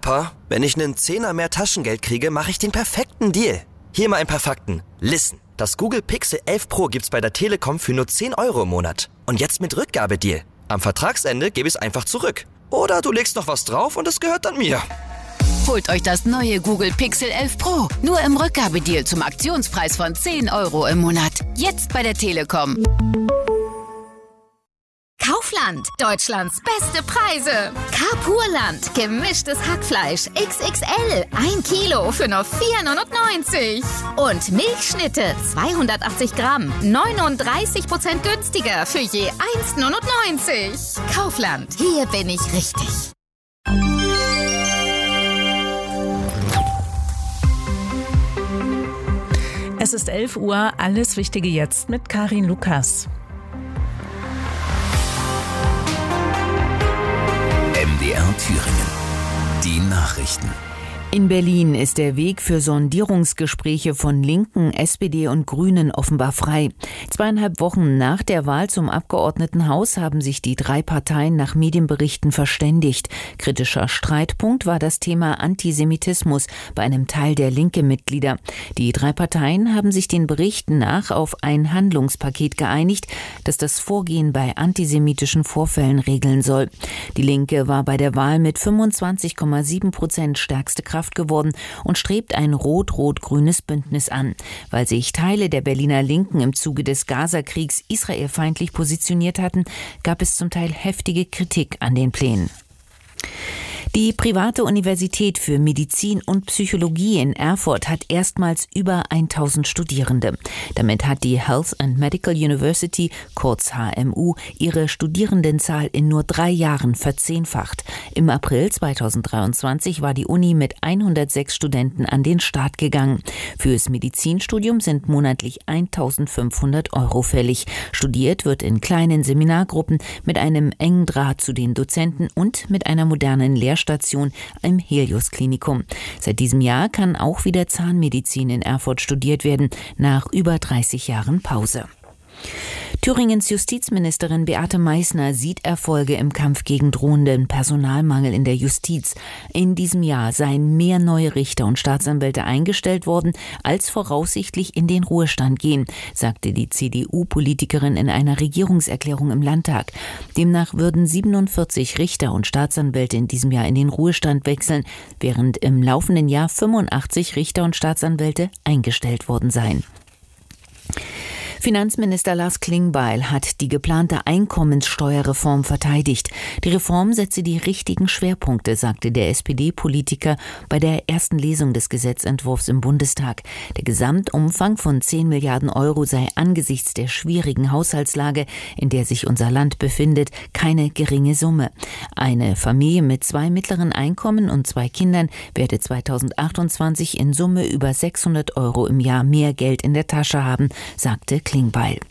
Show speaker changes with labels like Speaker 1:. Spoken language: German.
Speaker 1: Papa, wenn ich einen Zehner mehr Taschengeld kriege, mache ich den perfekten Deal. Hier mal ein paar Fakten. Listen, das Google Pixel 11 Pro gibt's bei der Telekom für nur 10 € im Monat. Und jetzt mit Rückgabedeal. Am Vertragsende gebe ich es einfach zurück. Oder du legst noch was drauf und es gehört dann mir.
Speaker 2: Holt euch das neue Google Pixel 11 Pro. Nur im Rückgabedeal zum Aktionspreis von 10 € im Monat. Jetzt bei der Telekom.
Speaker 3: Kaufland, Deutschlands beste Preise. Carpurland, gemischtes Hackfleisch XXL, 1 Kilo für nur 4,99 €. Und Milchschnitte, 280 Gramm, 39% günstiger für je 1,99 €. Kaufland, hier bin ich richtig.
Speaker 4: Es ist 11 Uhr, alles Wichtige jetzt mit Karin Lukas.
Speaker 5: MDR Thüringen. Die Nachrichten.
Speaker 6: In Berlin ist der Weg für Sondierungsgespräche von Linken, SPD und Grünen offenbar frei. 2,5 Wochen nach der Wahl zum Abgeordnetenhaus haben sich die 3 Parteien nach Medienberichten verständigt. Kritischer Streitpunkt war das Thema Antisemitismus bei einem Teil der Linke-Mitglieder. Die 3 Parteien haben sich den Berichten nach auf ein Handlungspaket geeinigt, das das Vorgehen bei antisemitischen Vorfällen regeln soll. Die Linke war bei der Wahl mit 25,7% stärkste Kraft geworden und strebt ein rot-rot-grünes Bündnis an. Weil sich Teile der Berliner Linken im Zuge des Gaza-Kriegs israelfeindlich positioniert hatten, gab es zum Teil heftige Kritik an den Plänen. Die private Universität für Medizin und Psychologie in Erfurt hat erstmals über 1000 Studierende. Damit hat die Health and Medical University, kurz HMU, ihre Studierendenzahl in nur 3 Jahren verzehnfacht. Im April 2023 war die Uni mit 106 Studenten an den Start gegangen. Fürs Medizinstudium sind monatlich 1.500 € fällig. Studiert wird in kleinen Seminargruppen mit einem engen Draht zu den Dozenten und mit einer modernen Lehrstation im Helios-Klinikum. Seit diesem Jahr kann auch wieder Zahnmedizin in Erfurt studiert werden, nach über 30 Jahren Pause. Thüringens Justizministerin Beate Meißner sieht Erfolge im Kampf gegen drohenden Personalmangel in der Justiz. In diesem Jahr seien mehr neue Richter und Staatsanwälte eingestellt worden, als voraussichtlich in den Ruhestand gehen, sagte die CDU-Politikerin in einer Regierungserklärung im Landtag. Demnach würden 47 Richter und Staatsanwälte in diesem Jahr in den Ruhestand wechseln, während im laufenden Jahr 85 Richter und Staatsanwälte eingestellt worden seien. Finanzminister Lars Klingbeil hat die geplante Einkommenssteuerreform verteidigt. Die Reform setze die richtigen Schwerpunkte, sagte der SPD-Politiker bei der ersten Lesung des Gesetzentwurfs im Bundestag. Der Gesamtumfang von 10 Milliarden € sei angesichts der schwierigen Haushaltslage, in der sich unser Land befindet, keine geringe Summe. Eine Familie mit 2 mittleren Einkommen und 2 Kindern werde 2028 in Summe über 600 € im Jahr mehr Geld in der Tasche haben, sagte Klingbeil.